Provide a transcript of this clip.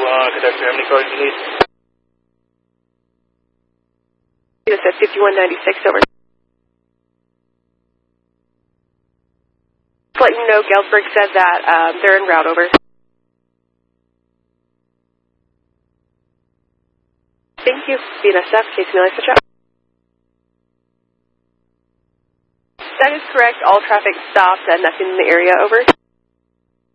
conductor, how many cars do you need? This is 5196, over. Just let you know, Galesburg said that they're en route, over. Thank you. BNSF, case Amelia, switch out. That is correct. All traffic stopped and nothing in the area, over.